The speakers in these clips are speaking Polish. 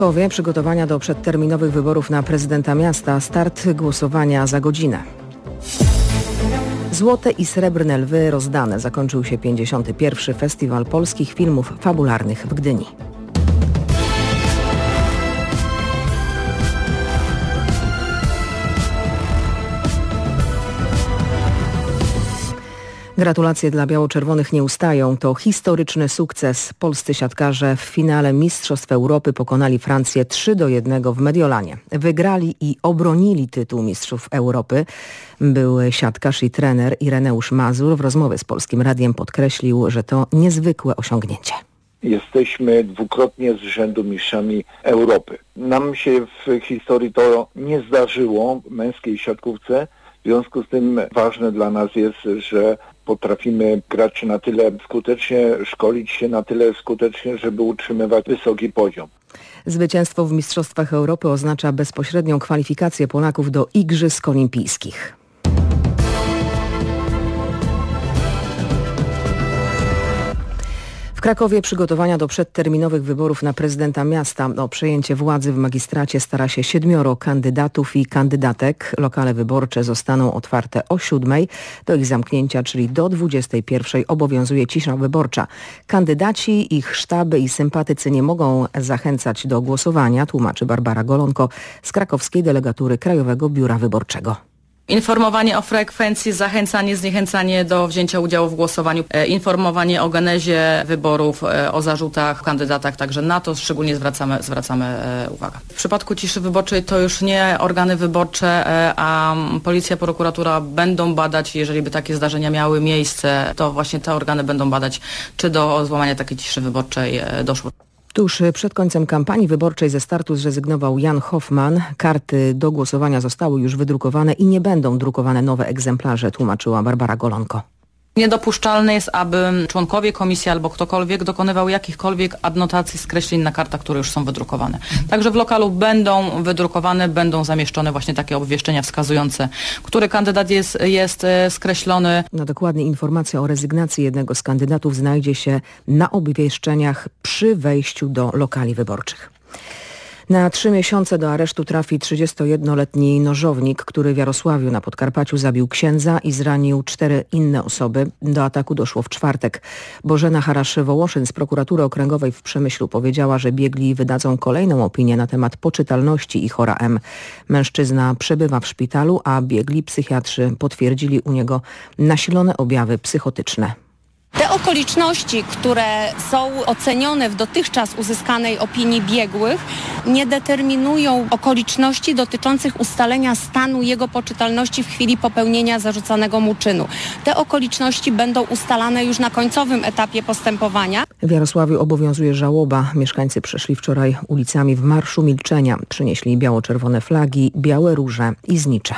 Przygotowania do przedterminowych wyborów na prezydenta miasta. Start głosowania za godzinę. Złote i srebrne lwy rozdane. Zakończył się 51. Festiwal Polskich Filmów Fabularnych w Gdyni. Gratulacje dla biało-czerwonych nie ustają. To historyczny sukces. Polscy siatkarze w finale Mistrzostw Europy pokonali Francję 3-1 w Mediolanie. Wygrali i obronili tytuł Mistrzów Europy. Był siatkarz i trener Ireneusz Mazur w rozmowie z Polskim Radiem podkreślił, że to niezwykłe osiągnięcie. Jesteśmy dwukrotnie z rzędu mistrzami Europy. Nam się w historii to nie zdarzyło w męskiej siatkówce. W związku z tym ważne dla nas jest, że potrafimy grać na tyle skutecznie, szkolić się na tyle skutecznie, żeby utrzymywać wysoki poziom. Zwycięstwo w Mistrzostwach Europy oznacza bezpośrednią kwalifikację Polaków do Igrzysk Olimpijskich. W Krakowie przygotowania do przedterminowych wyborów na prezydenta miasta. O przejęcie władzy w magistracie stara się 7 kandydatów i kandydatek. Lokale wyborcze zostaną otwarte o 7. Do ich zamknięcia, czyli do 21, obowiązuje cisza wyborcza. Kandydaci, ich sztaby i sympatycy nie mogą zachęcać do głosowania, tłumaczy Barbara Golonko z krakowskiej delegatury Krajowego Biura Wyborczego. Informowanie o frekwencji, zachęcanie, zniechęcanie do wzięcia udziału w głosowaniu, informowanie o genezie wyborów, o zarzutach, kandydatach, także na to szczególnie zwracamy uwagę. W przypadku ciszy wyborczej to już nie organy wyborcze, a policja, prokuratura będą badać, jeżeli by takie zdarzenia miały miejsce, to właśnie te organy będą badać, czy do złamania takiej ciszy wyborczej doszło. Tuż przed końcem kampanii wyborczej ze startu zrezygnował Jan Hoffman. Karty do głosowania zostały już wydrukowane i nie będą drukowane nowe egzemplarze, tłumaczyła Barbara Golonko. Niedopuszczalne jest, aby członkowie komisji albo ktokolwiek dokonywał jakichkolwiek adnotacji, skreśleń na kartach, które już są wydrukowane. Także w lokalu będą wydrukowane, będą zamieszczone właśnie takie obwieszczenia wskazujące, który kandydat jest skreślony. No dokładnie informacja o rezygnacji jednego z kandydatów znajdzie się na obwieszczeniach przy wejściu do lokali wyborczych. Na 3 miesiące do aresztu trafi 31-letni nożownik, który w Jarosławiu na Podkarpaciu zabił księdza i zranił 4 inne osoby. Do ataku doszło w czwartek. Bożena Harasz-Wołoszyn z prokuratury okręgowej w Przemyślu powiedziała, że biegli wydadzą kolejną opinię na temat poczytalności Ichora M. Mężczyzna przebywa w szpitalu, a biegli psychiatrzy potwierdzili u niego nasilone objawy psychotyczne. Te okoliczności, które są ocenione w dotychczas uzyskanej opinii biegłych, nie determinują okoliczności dotyczących ustalenia stanu jego poczytalności w chwili popełnienia zarzucanego mu czynu. Te okoliczności będą ustalane już na końcowym etapie postępowania. W Jarosławiu obowiązuje żałoba. Mieszkańcy przeszli wczoraj ulicami w Marszu Milczenia. Przynieśli biało-czerwone flagi, białe róże i znicze.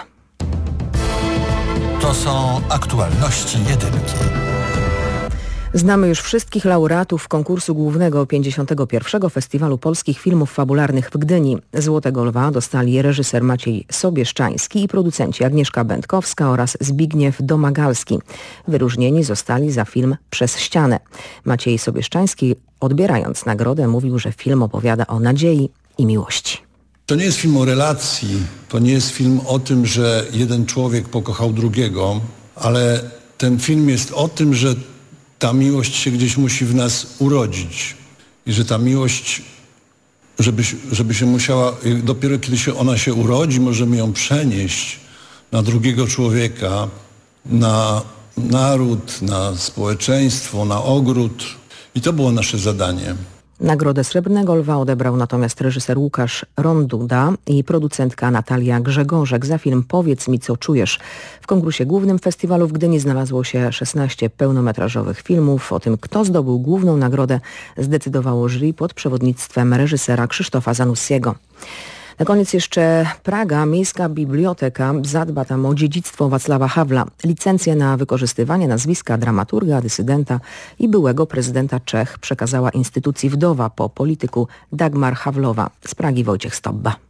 To są aktualności jedynki. Znamy już wszystkich laureatów konkursu głównego 51. Festiwalu Polskich Filmów Fabularnych w Gdyni. Złotego Lwa dostali reżyser Maciej Sobieszczański i producenci Agnieszka Będkowska oraz Zbigniew Domagalski. Wyróżnieni zostali za film Przez ścianę. Maciej Sobieszczański, odbierając nagrodę, mówił, że film opowiada o nadziei i miłości. To nie jest film o relacji, to nie jest film o tym, że jeden człowiek pokochał drugiego, ale ten film jest o tym, że ta miłość się gdzieś musi w nas urodzić i że ta miłość, żeby się musiała, dopiero kiedy ona się urodzi, możemy ją przenieść na drugiego człowieka, na naród, na społeczeństwo, na ogród. I to było nasze zadanie. Nagrodę Srebrnego Lwa odebrał natomiast reżyser Łukasz Ronduda i producentka Natalia Grzegorzek za film Powiedz mi, co czujesz. W konkursie głównym festiwalu w Gdyni znalazło się 16 pełnometrażowych filmów. O tym, kto zdobył główną nagrodę, zdecydowało jury pod przewodnictwem reżysera Krzysztofa Zanussiego. Na koniec jeszcze Praga. Miejska Biblioteka zadba tam o dziedzictwo Wacława Hawla. Licencję na wykorzystywanie nazwiska dramaturga, dysydenta i byłego prezydenta Czech przekazała instytucji Wdowa po polityku Dagmar Hawlowa. Z Pragi Wojciech Stobba.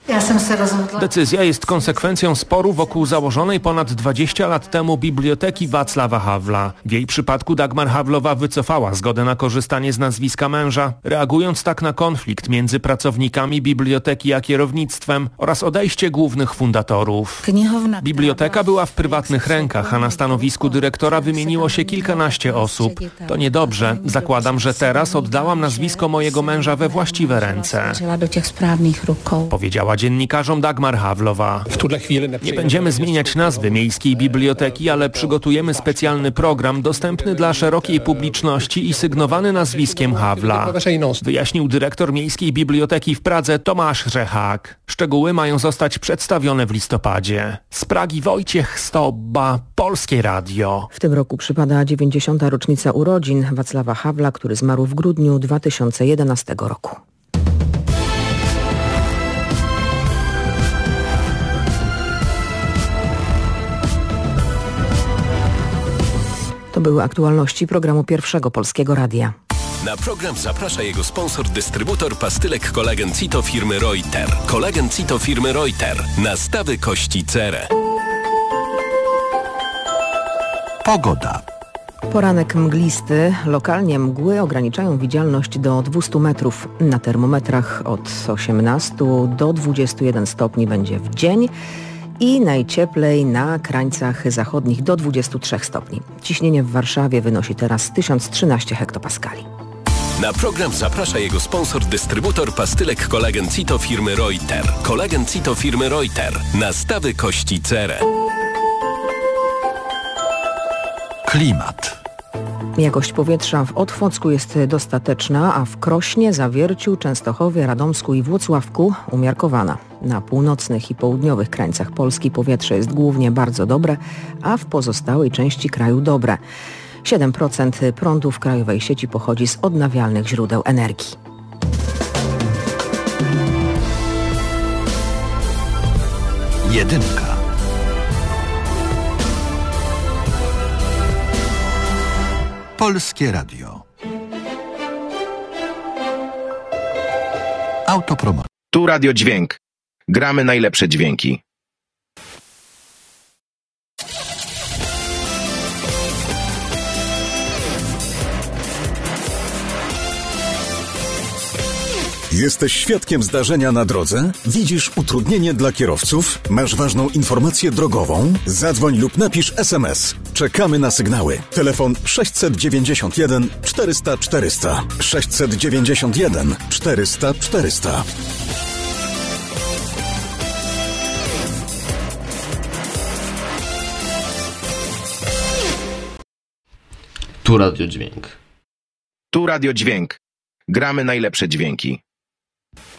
Decyzja jest konsekwencją sporu wokół założonej ponad 20 lat temu Biblioteki Wacława Havla. W jej przypadku Dagmar Havlowa wycofała zgodę na korzystanie z nazwiska męża, reagując tak na konflikt między pracownikami biblioteki a kierownictwem oraz odejście głównych fundatorów. Biblioteka była w prywatnych rękach, a na stanowisku dyrektora wymieniło się kilkanaście osób. To niedobrze. Zakładam, że teraz oddałam nazwisko mojego męża we właściwe ręce, powiedziała dziennikarzom Dagmar Havlowa. Nie będziemy zmieniać nazwy Miejskiej Biblioteki, ale przygotujemy specjalny program dostępny dla szerokiej publiczności i sygnowany nazwiskiem Havla, wyjaśnił dyrektor Miejskiej Biblioteki w Pradze Tomasz Řehák. Szczegóły mają zostać przedstawione w listopadzie. Z Pragi Wojciech Stobba, Polskie Radio. W tym roku przypada 90. rocznica urodzin Wacława Havla, który zmarł w grudniu 2011 roku. To były aktualności programu Pierwszego Polskiego Radia. Na program zaprasza jego sponsor, dystrybutor pastylek Kolagen Cito firmy Reuter. Kolagen Cito firmy Reuter. Nastawy kości cerę. Pogoda. Poranek mglisty. Lokalnie mgły ograniczają widzialność do 200 metrów. Na termometrach od 18 do 21 stopni będzie w dzień i najcieplej na krańcach zachodnich do 23 stopni. Ciśnienie w Warszawie wynosi teraz 1013 hektopaskali. Na program zaprasza jego sponsor, dystrybutor pastylek Kolagen Cito firmy Reuter. Kolagen Cito firmy Reuter. Nastawy kości cerę. Klimat. Jakość powietrza w Otwocku jest dostateczna, a w Krośnie, Zawierciu, Częstochowie, Radomsku i Włocławku umiarkowana. Na północnych i południowych krańcach Polski powietrze jest głównie bardzo dobre, a w pozostałej części kraju dobre. 7% prądu w krajowej sieci pochodzi z odnawialnych źródeł energii. Jedynka. Polskie Radio. Autopromocja. Tu Radio Dźwięk. Gramy najlepsze dźwięki. Jesteś świadkiem zdarzenia na drodze? Widzisz utrudnienie dla kierowców? Masz ważną informację drogową? Zadzwoń lub napisz SMS. Czekamy na sygnały. Telefon 691 400 400. 691 400 400. Tu Radio Dźwięk. Tu Radio Dźwięk. Gramy najlepsze dźwięki.